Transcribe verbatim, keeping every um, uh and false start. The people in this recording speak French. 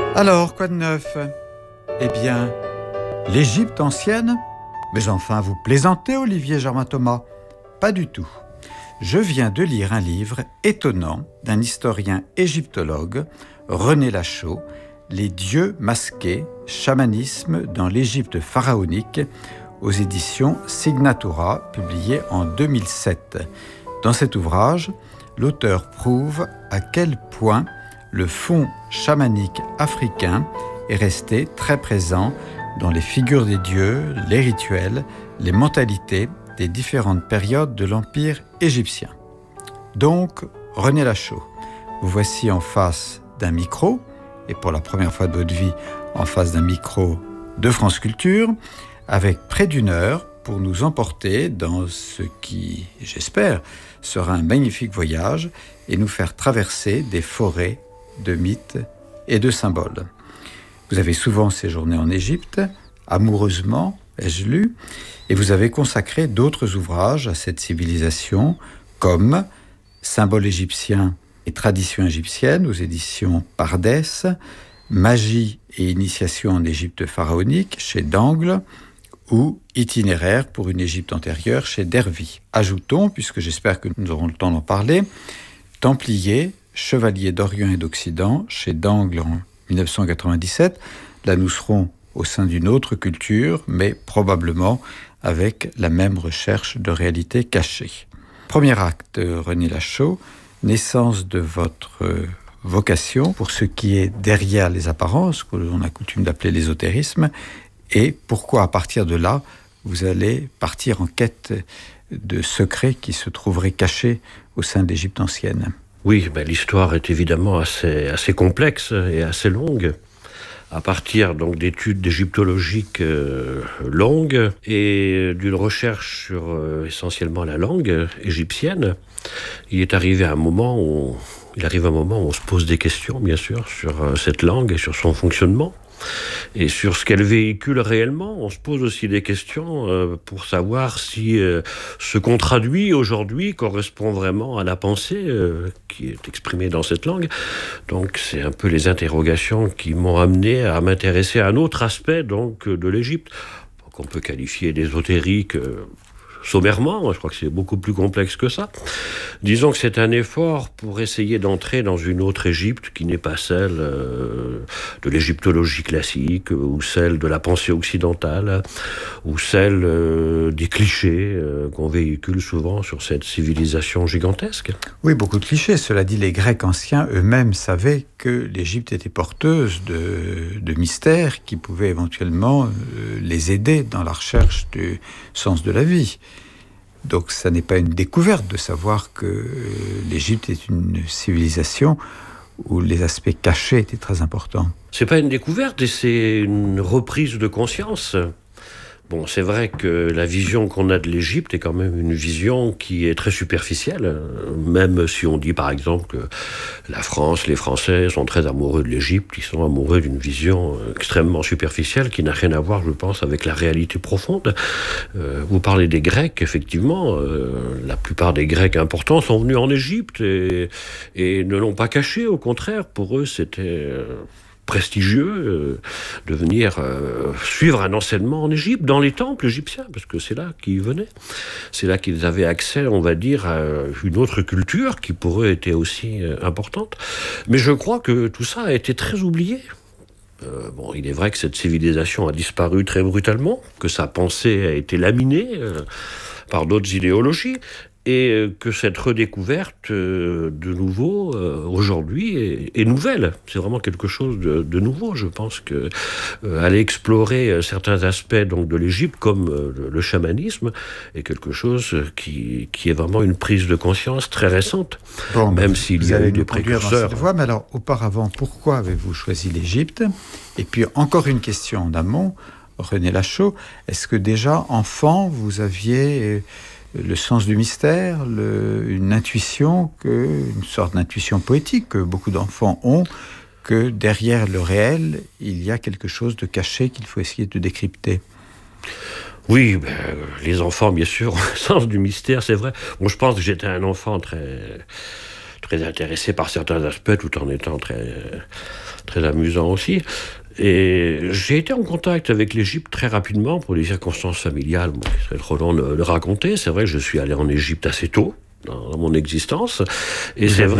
Alors, quoi de neuf ? Eh bien, l'Égypte ancienne ? Mais enfin, vous plaisantez, Olivier Germain-Thomas ? Pas du tout. Je viens de lire un livre étonnant d'un historien égyptologue, René Lachaud, Les dieux masqués, chamanisme dans l'Égypte pharaonique, aux éditions Signatura, publié en deux mille sept. Dans cet ouvrage, l'auteur prouve à quel point le fond chamanique africain est resté très présent dans les figures des dieux, les rituels, les mentalités des différentes périodes de l'Empire égyptien. Donc, René Lachaud, vous voici en face d'un micro, et pour la première fois de votre vie, en face d'un micro de France Culture, avec près d'une heure pour nous emporter dans ce qui, j'espère, sera un magnifique voyage et nous faire traverser des forêts de mythes et de symboles. Vous avez souvent séjourné en Égypte, amoureusement, ai-je lu, et vous avez consacré d'autres ouvrages à cette civilisation, comme Symboles égyptiens et traditions égyptiennes aux éditions Pardès, Magie et initiation en Égypte pharaonique chez Dangle, ou Itinéraire pour une Égypte antérieure chez Dervy. Ajoutons, puisque j'espère que nous aurons le temps d'en parler, Templiers, Chevaliers d'Orient et d'Occident chez Dangle en dix-neuf cent quatre-vingt-dix-sept. Là, nous serons au sein d'une autre culture, mais probablement avec la même recherche de réalité cachée. Premier acte, René Lachaud, naissance de votre vocation pour ce qui est derrière les apparences, que l'on a coutume d'appeler l'ésotérisme, et pourquoi à partir de là, vous allez partir en quête de secrets qui se trouveraient cachés au sein de l'Égypte ancienne. Oui, ben, l'histoire est évidemment assez, assez complexe et assez longue, à partir donc d'études égyptologiques euh, longues et d'une recherche sur euh, essentiellement la langue égyptienne. Il est arrivé un moment où il arrive un moment où on se pose des questions, bien sûr, sur euh, cette langue et sur son fonctionnement. Et sur ce qu'elle véhicule réellement, on se pose aussi des questions euh, pour savoir si euh, ce qu'on traduit aujourd'hui correspond vraiment à la pensée euh, qui est exprimée dans cette langue. Donc c'est un peu les interrogations qui m'ont amené à m'intéresser à un autre aspect donc, de l'Égypte, qu'on peut qualifier d'ésotérique euh, sommairement. Je crois que c'est beaucoup plus complexe que ça. Disons que c'est un effort pour essayer d'entrer dans une autre Égypte qui n'est pas celle euh, de l'égyptologie classique ou celle de la pensée occidentale ou celle euh, des clichés euh, qu'on véhicule souvent sur cette civilisation gigantesque. Oui, beaucoup de clichés. Cela dit, les Grecs anciens eux-mêmes savaient que l'Égypte était porteuse de, de mystères qui pouvaient éventuellement euh, les aider dans la recherche du sens de la vie. Donc ça n'est pas une découverte de savoir que l'Égypte est une civilisation où les aspects cachés étaient très importants. C'est pas une découverte et c'est une reprise de conscience. Bon, c'est vrai que la vision qu'on a de l'Égypte est quand même une vision qui est très superficielle, même si on dit par exemple que la France, les Français sont très amoureux de l'Égypte, ils sont amoureux d'une vision extrêmement superficielle qui n'a rien à voir, je pense, avec la réalité profonde. Euh, vous parlez des Grecs, effectivement, euh, la plupart des Grecs importants sont venus en Égypte et, et ne l'ont pas caché, au contraire, pour eux c'était... Euh, prestigieux euh, de venir euh, suivre un enseignement en Égypte, dans les temples égyptiens, parce que c'est là qu'ils venaient. C'est là qu'ils avaient accès, on va dire, à une autre culture qui pour eux était aussi euh, importante. Mais je crois que tout ça a été très oublié. Euh, bon, il est vrai que cette civilisation a disparu très brutalement, que sa pensée a été laminée euh, par d'autres idéologies, et que cette redécouverte, euh, de nouveau, euh, aujourd'hui, est, est nouvelle. C'est vraiment quelque chose de, de nouveau. Je pense que euh, aller explorer certains aspects donc, de l'Égypte, comme euh, le, le chamanisme, est quelque chose qui, qui est vraiment une prise de conscience très récente. Bon, même vous, s'il vous y a allez eu des nous conduire dans précurseurs. cette voie, mais alors, auparavant, pourquoi avez-vous choisi l'Égypte ? Et puis, encore une question en amont, René Lachaud, est-ce que déjà, enfant, vous aviez... le sens du mystère, le, une intuition, que, une sorte d'intuition poétique que beaucoup d'enfants ont, que derrière le réel, il y a quelque chose de caché qu'il faut essayer de décrypter. Oui, ben, les enfants, bien sûr, ont le sens du mystère, c'est vrai. Bon, je pense que j'étais un enfant très... très intéressé par certains aspects, tout en étant très, très amusant aussi. Et j'ai été en contact avec l'Égypte très rapidement pour des circonstances familiales. Bon, c'est trop long de le raconter. C'est vrai que je suis allé en Égypte assez tôt dans, dans mon existence. Et c'est vrai